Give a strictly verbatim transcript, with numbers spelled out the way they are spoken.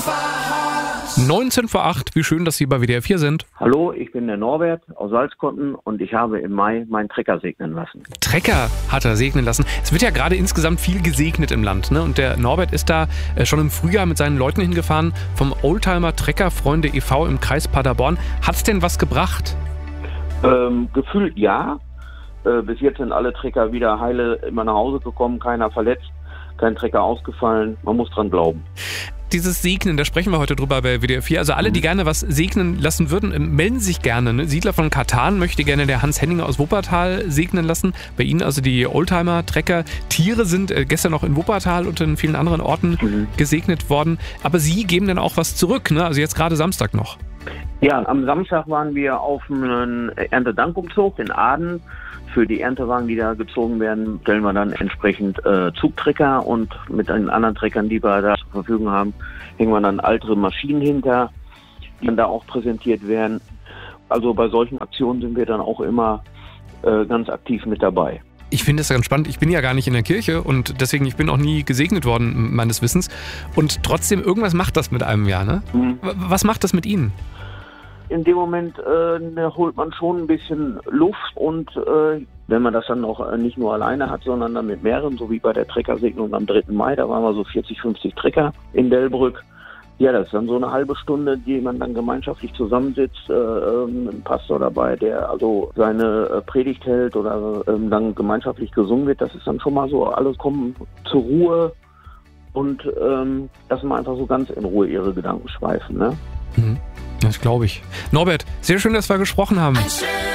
neunzehn vor acht, wie schön, dass Sie bei W D R vier sind. Hallo, ich bin der Norbert aus Salzkotten und ich habe im Mai meinen Trecker segnen lassen. Trecker hat er segnen lassen. Es wird ja gerade insgesamt viel gesegnet im Land, ne? Und der Norbert ist da äh, schon im Frühjahr mit seinen Leuten hingefahren vom Oldtimer Treckerfreunde e V im Kreis Paderborn. Hat's denn was gebracht? Ähm, gefühlt ja. Äh, bis jetzt sind alle Trecker wieder heile immer nach Hause gekommen, keiner verletzt, kein Trecker ausgefallen. Man muss dran glauben. Dieses Segnen, da sprechen wir heute drüber bei W D R vier. Also alle, die gerne was segnen lassen würden, melden sich gerne. Ne? Siedler von Katan möchte gerne der Hans Henninger aus Wuppertal segnen lassen. Bei Ihnen also die Oldtimer, Trecker. Tiere sind äh, gestern noch in Wuppertal und in vielen anderen Orten mhm. gesegnet worden. Aber Sie geben dann auch was zurück, ne? Also jetzt gerade Samstag noch. Ja, am Samstag waren wir auf einem Erntedankumzug in Aden. Für die Erntewagen, die da gezogen werden, stellen wir dann entsprechend äh, Zugtrecker und mit den anderen Treckern, die wir da zur Verfügung haben, hängen wir dann ältere Maschinen hinter, die dann da auch präsentiert werden. Also bei solchen Aktionen sind wir dann auch immer äh, ganz aktiv mit dabei. Ich finde es ganz spannend. Ich bin ja gar nicht in der Kirche und deswegen, ich bin auch nie gesegnet worden, meines Wissens. Und trotzdem, irgendwas macht das mit einem ja, ne? Mhm. Was macht das mit Ihnen? In dem Moment äh, holt man schon ein bisschen Luft und äh, wenn man das dann auch äh, nicht nur alleine hat, sondern dann mit mehreren, so wie bei der Treckersegnung am dritten Mai, da waren wir so vierzig, fünfzig Trecker in Delbrück. Ja, das ist dann so eine halbe Stunde, die man dann gemeinschaftlich zusammensitzt, äh, ein Pastor dabei, der also seine äh, Predigt hält oder äh, dann gemeinschaftlich gesungen wird. Das ist dann schon mal so, alle kommen zur Ruhe und ähm, lassen mal einfach so ganz in Ruhe ihre Gedanken schweifen, ne? Mhm. Das glaube ich. Norbert, sehr schön, dass wir gesprochen haben.